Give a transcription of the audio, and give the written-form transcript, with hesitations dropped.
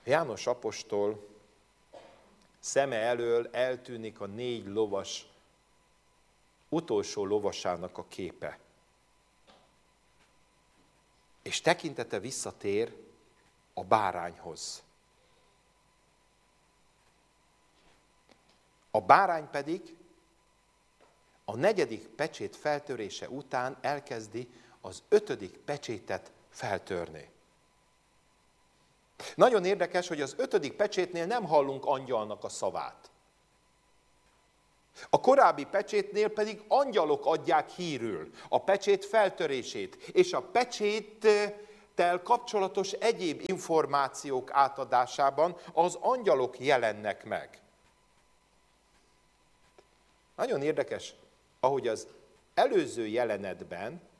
János apostol szeme elől eltűnik a 4 lovas utolsó lovasának a képe. És tekintete visszatér a bárányhoz. A bárány pedig a 4. pecsét feltörése után elkezdi az 5. pecsétet feltörni. Nagyon érdekes, hogy az 5. pecsétnél nem hallunk angyalnak a szavát. A korábbi pecsétnél pedig angyalok adják hírül a pecsét feltörését, és a pecséttel kapcsolatos egyéb információk átadásában az angyalok jelennek meg. Nagyon érdekes, ahogy az előző jelenetben